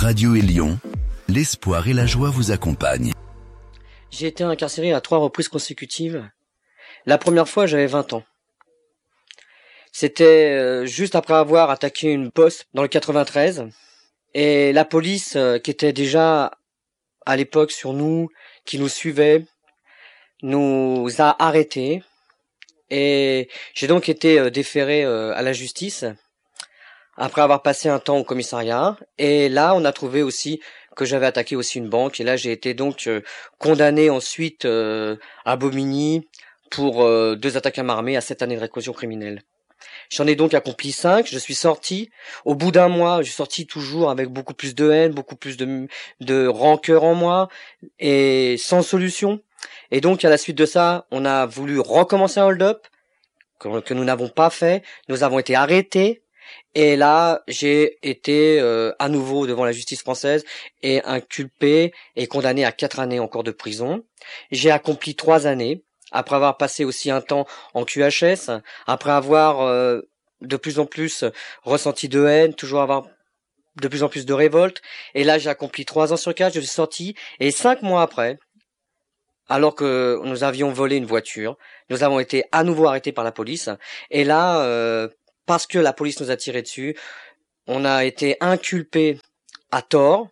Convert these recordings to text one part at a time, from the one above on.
Radio Élion, l'espoir et la joie vous accompagnent. J'ai été incarcéré à 3 reprises consécutives. La première fois, j'avais 20 ans. C'était juste après avoir attaqué une poste dans le 93. Et la police, qui était déjà à l'époque sur nous, qui nous suivait, nous a arrêtés. Et j'ai donc été déféré à la justice après avoir passé un temps au commissariat. Et là, on a trouvé aussi que j'avais attaqué aussi une banque. Et là, j'ai été donc condamné ensuite à Bobigny pour 2 attaques à main armée à 7 années de réclusion criminelle. J'en ai donc accompli 5. Je suis sorti. Au bout d'un mois, je suis sorti toujours avec beaucoup plus de haine, beaucoup plus de rancœur en moi et sans solution. Et donc, à la suite de ça, on a voulu recommencer un hold-up que nous n'avons pas fait. Nous avons été arrêtés. Et là, j'ai été à nouveau devant la justice française et inculpé et condamné à 4 années encore de prison. J'ai accompli 3 années, après avoir passé aussi un temps en QHS, après avoir de plus en plus ressenti de haine, toujours avoir de plus en plus de révolte. Et là, j'ai accompli 3 ans sur 4, je suis sorti. Et 5 mois après, alors que nous avions volé une voiture, nous avons été à nouveau arrêtés par la police. Et là, parce que la police nous a tiré dessus, on a été inculpé à tort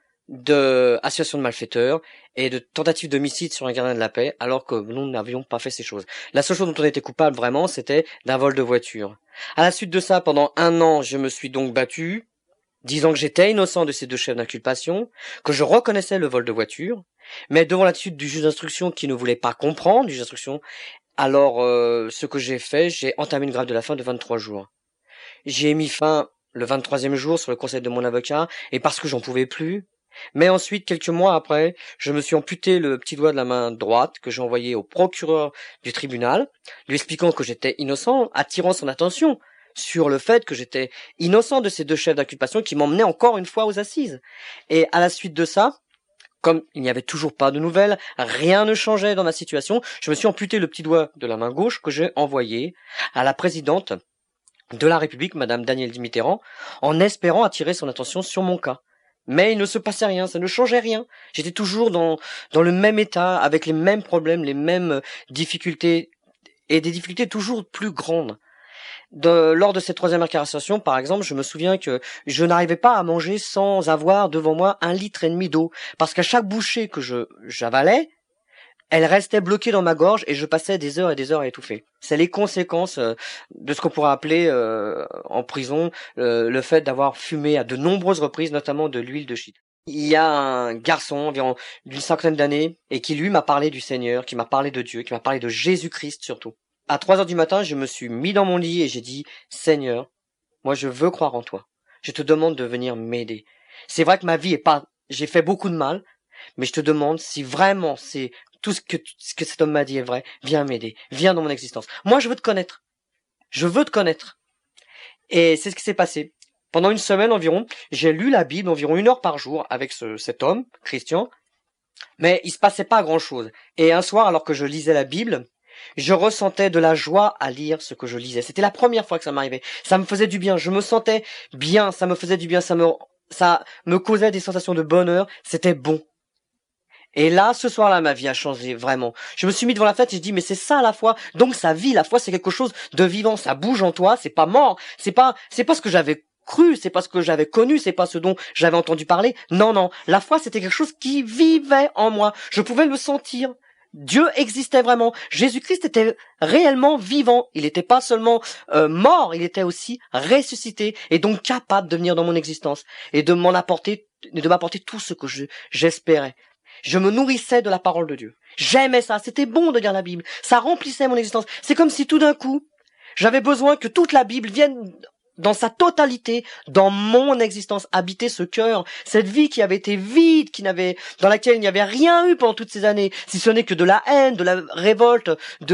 de association de malfaiteurs et de tentative d'homicide sur un gardien de la paix, alors que nous n'avions pas fait ces choses. La seule chose dont on était coupable vraiment, c'était d'un vol de voiture. À la suite de ça, pendant 1 an, je me suis donc battu, disant que j'étais innocent de ces 2 chefs d'inculpation, que je reconnaissais le vol de voiture, mais devant l'attitude du juge d'instruction qui ne voulait pas comprendre, du juge d'instruction, alors ce que j'ai fait, j'ai entamé une grève de la faim de 23 jours. J'ai mis fin le 23e jour sur le conseil de mon avocat, et parce que j'en pouvais plus. Mais ensuite, quelques mois après, je me suis amputé le petit doigt de la main droite que j'ai envoyé au procureur du tribunal, lui expliquant que j'étais innocent, attirant son attention sur le fait que j'étais innocent de ces 2 chefs d'inculpation qui m'emmenaient encore une fois aux assises. Et à la suite de ça, comme il n'y avait toujours pas de nouvelles, rien ne changeait dans ma situation, je me suis amputé le petit doigt de la main gauche que j'ai envoyé à la présidente de la République, Madame Danielle Mitterrand, en espérant attirer son attention sur mon cas. Mais il ne se passait rien, ça ne changeait rien. J'étais toujours dans le même état, avec les mêmes problèmes, les mêmes difficultés, et des difficultés toujours plus grandes. Lors de cette 3e incarcération, par exemple, je me souviens que je n'arrivais pas à manger sans avoir devant moi 1,5 litre d'eau, parce qu'à chaque bouchée que j'avalais, elle restait bloquée dans ma gorge et je passais des heures et des heures à étouffer. C'est les conséquences de ce qu'on pourrait appeler en prison le fait d'avoir fumé à de nombreuses reprises, notamment de l'huile de shit. Il y a un garçon environ d'une 50aine d'années et qui lui m'a parlé du Seigneur, qui m'a parlé de Dieu, qui m'a parlé de Jésus-Christ surtout. À 3 heures du matin, je me suis mis dans mon lit et j'ai dit « Seigneur, moi je veux croire en toi. Je te demande de venir m'aider. C'est vrai que ma vie est pas... J'ai fait beaucoup de mal, mais je te demande si vraiment c'est tout ce que cet homme m'a dit est vrai, viens m'aider, viens dans mon existence. Moi, je veux te connaître. Je veux te connaître. » Et c'est ce qui s'est passé. Pendant 1 semaine environ, j'ai lu la Bible environ 1 heure par jour avec cet homme, Christian, mais il se passait pas grand-chose. Et un soir, alors que je lisais la Bible, je ressentais de la joie à lire ce que je lisais. C'était la première fois que ça m'arrivait. Ça me faisait du bien. Je me sentais bien. Ça me faisait du bien. Ça me causait des sensations de bonheur. C'était bon. Et là, ce soir-là, ma vie a changé, vraiment. Je me suis mis devant la fête et je dis, mais c'est ça la foi. Donc ça vit, la foi, c'est quelque chose de vivant. Ça bouge en toi, c'est pas mort. C'est pas ce que j'avais cru, c'est pas ce que j'avais connu, c'est pas ce dont j'avais entendu parler. Non, non. La foi, c'était quelque chose qui vivait en moi. Je pouvais le sentir. Dieu existait vraiment. Jésus-Christ était réellement vivant. Il n'était pas seulement mort, il était aussi ressuscité et donc capable de venir dans mon existence et de m'apporter tout ce que j'espérais. Je me nourrissais de la parole de Dieu. J'aimais ça. C'était bon de lire la Bible. Ça remplissait mon existence. C'est comme si tout d'un coup, j'avais besoin que toute la Bible vienne dans sa totalité, dans mon existence, habiter ce cœur, cette vie qui avait été vide, dans laquelle il n'y avait rien eu pendant toutes ces années, si ce n'est que de la haine, de la révolte,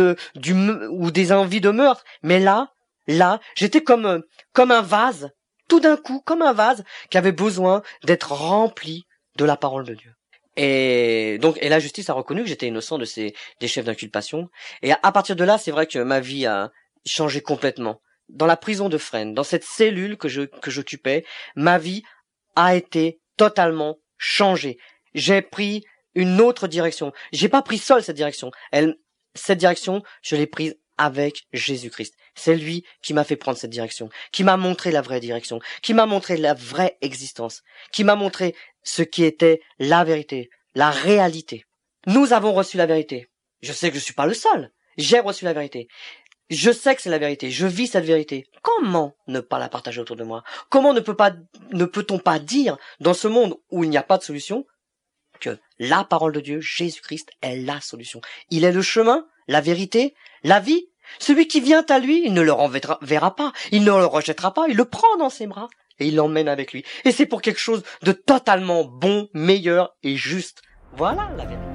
ou des envies de meurtre. Mais là, j'étais comme un vase, tout d'un coup, comme un vase qui avait besoin d'être rempli de la parole de Dieu. Et la justice a reconnu que j'étais innocent des chefs d'inculpation. Et à partir de là, c'est vrai que ma vie a changé complètement. Dans la prison de Fresnes, dans cette cellule que j'occupais, ma vie a été totalement changé. J'ai pris une autre direction. J'ai pas pris seul cette direction. Cette direction, je l'ai prise avec Jésus-Christ. C'est lui qui m'a fait prendre cette direction, qui m'a montré la vraie direction, qui m'a montré la vraie existence, qui m'a montré ce qui était la vérité, la réalité. Nous avons reçu la vérité. Je sais que je suis pas le seul. J'ai reçu la vérité. Je sais que c'est la vérité. Je vis cette vérité. Comment ne pas la partager autour de moi? Comment ne peut-on pas dire dans ce monde où il n'y a pas de solution que la parole de Dieu, Jésus-Christ, est la solution. Il est le chemin, la vérité, la vie. Celui qui vient à lui, il ne le renverra pas, il ne le rejettera pas, il le prend dans ses bras et il l'emmène avec lui. Et c'est pour quelque chose de totalement bon, meilleur et juste. Voilà la vérité.